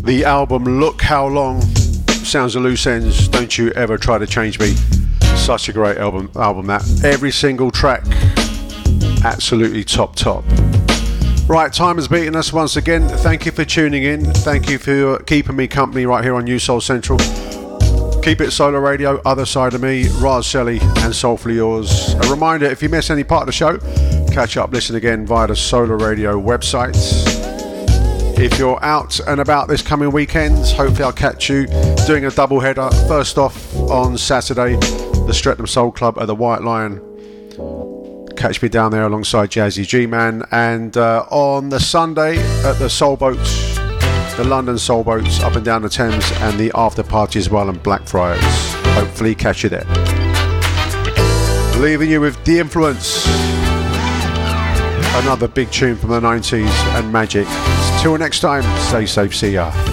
The album Look How Long, Sounds of Loose Ends, Don't You Ever Try to Change Me. Such a great album that. Every single track, absolutely top. Right, time has beaten us once again. Thank you for tuning in. Thank you for keeping me company right here on New Soul Central. Keep It Solar Radio, Other Side of Me, Raz Shelley and Soulfully Yours. A reminder, if you miss any part of the show, catch up, listen again via the Solar Radio website. If you're out and about this coming weekends, hopefully I'll catch you doing a double header. First off on Saturday, the Streatham Soul Club at the White Lion. Catch me down there alongside Jazzy G-Man. And on the Sunday at the Soul Boats, the London Soul Boats up and down the Thames, and the after party as well in Blackfriars. Hopefully catch you there. Leaving you with The Influence. Another big tune from the 90s and Magic. Till next time, stay safe, see ya.